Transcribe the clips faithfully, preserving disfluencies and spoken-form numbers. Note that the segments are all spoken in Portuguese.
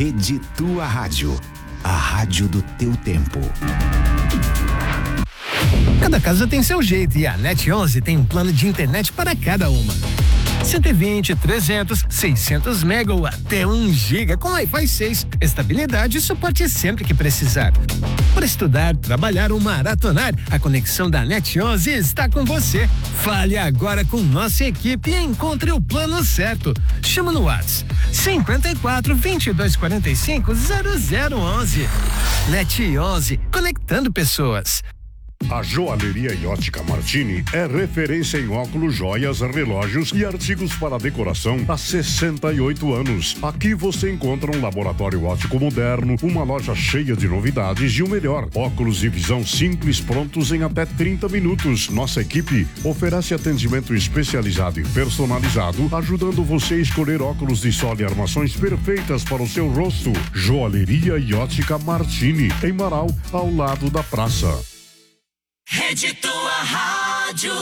Rede Tua Rádio, a rádio do teu tempo. Cada casa tem seu jeito e a NET onze tem um plano de internet para cada uma. cento e vinte, trezentos, seiscentos mega ou até um giga com Wi-Fi seis. Estabilidade e suporte sempre que precisar. Para estudar, trabalhar ou maratonar, a conexão da NET onze está com você. Fale agora com nossa equipe e encontre o plano certo. Chama no WhatsApp cinquenta e quatro, vinte e dois, quarenta e cinco, zero zero onze. NET onze, conectando pessoas. A Joalheria e Ótica Martini é referência em óculos, joias, relógios e artigos para decoração há sessenta e oito anos. Aqui você encontra um laboratório óptico moderno, uma loja cheia de novidades e o melhor. Óculos e visão simples prontos em até trinta minutos. Nossa equipe oferece atendimento especializado e personalizado, ajudando você a escolher óculos de sol e armações perfeitas para o seu rosto. Joalheria e Ótica Martini, em Marau, ao lado da praça. Rede Tua Rádio.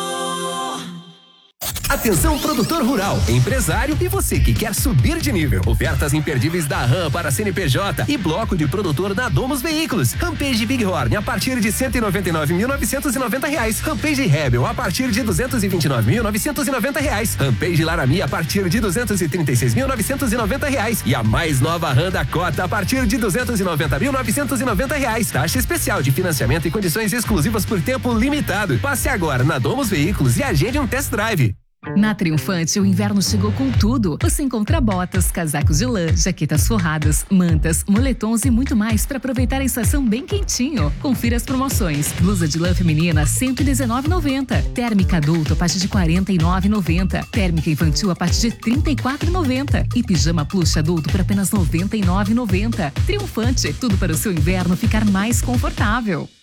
Atenção, produtor rural, empresário e você que quer subir de nível. Ofertas imperdíveis da RAM para C N P J e bloco de produtor da Domus Veículos. Rampage Bighorn a partir de cento e noventa e nove mil novecentos e noventa reais. Rampage Rebel a partir de duzentos e vinte e nove mil novecentos e noventa reais. Rampage Laramie a partir de duzentos e trinta e seis mil novecentos e noventa reais. E a mais nova RAM da Cota a partir de duzentos e noventa mil novecentos e noventa reais. Taxa especial de financiamento e condições exclusivas por tempo limitado. Passe agora na Domus Veículos e agende um test drive. Na Triunfante, o inverno chegou com tudo. Você encontra botas, casacos de lã, jaquetas forradas, mantas, moletons e muito mais para aproveitar a estação bem quentinho. Confira as promoções. Blusa de lã feminina, cento e dezenove reais e noventa centavos. Térmica adulto a partir de quarenta e nove reais e noventa centavos. Térmica infantil a partir de trinta e quatro reais e noventa centavos. E pijama plush adulto por apenas noventa e nove reais e noventa centavos. Triunfante, tudo para o seu inverno ficar mais confortável.